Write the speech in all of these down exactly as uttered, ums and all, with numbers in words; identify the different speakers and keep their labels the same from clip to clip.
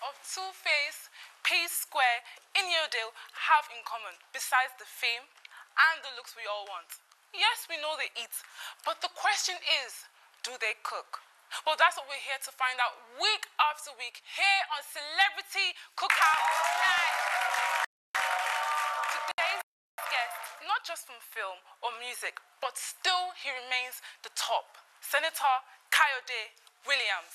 Speaker 1: of Two-Face, P-Square, Inyo-Dale have in common, besides the fame and the looks we all want? Yes, we know they eat, but the question is, do they cook? Well, that's what we're here to find out week after week here on Celebrity Cookout Night. Today's guest, not just from film or music, but still he remains the top, Senator Kayode Williams.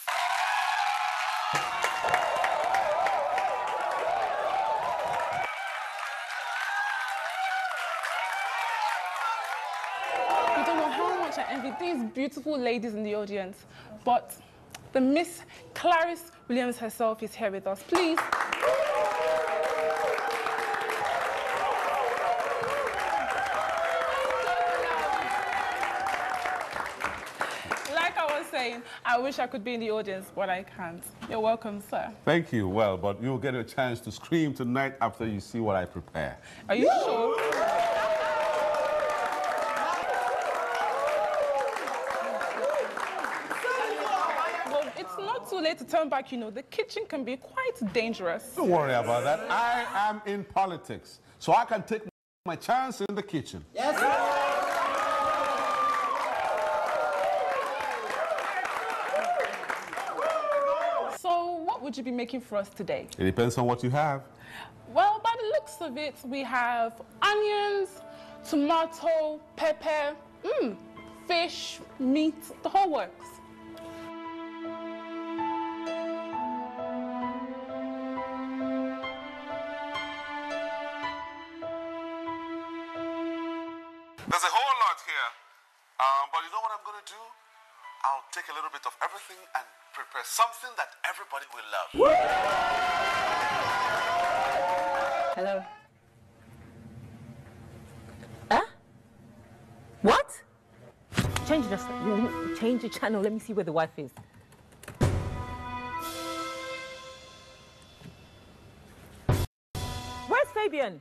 Speaker 1: You don't know how much I envy these beautiful ladies in the audience, but the Miss Clarice Williams herself is here with us. Please. Like I was saying, I wish I could be in the audience, but I can't. You're welcome, sir.
Speaker 2: Thank you. Well, but you'll get a chance to scream tonight after you see what I prepare.
Speaker 1: Are you sure? It's not too late to turn back, you know. The kitchen can be quite dangerous.
Speaker 2: Don't worry about that. I am in politics, so I can take my chance in the kitchen.
Speaker 3: Yes, sir.
Speaker 1: So, what would you be making for us today?
Speaker 2: It depends on what you have.
Speaker 1: Well, by the looks of it, we have onions, tomato, pepper, mm, fish, meat, the whole works.
Speaker 2: There's a whole lot here, um, but you know what I'm going to do? I'll take a little bit of everything and prepare something that everybody will love.
Speaker 4: Hello? Huh? What? Change the, change the channel. Let me see where the wife is. Where's Fabian?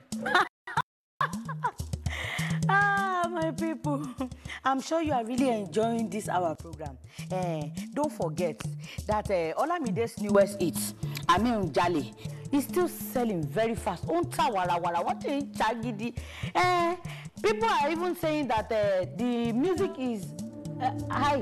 Speaker 3: Ah, my people, I'm sure you are really enjoying this our program. Eh, don't forget that uh, Olamide's newest hit, Amin Jale, is still selling very fast. Onta wala wala, what is chagidi? Eh, people are even saying that uh, the music is uh, high.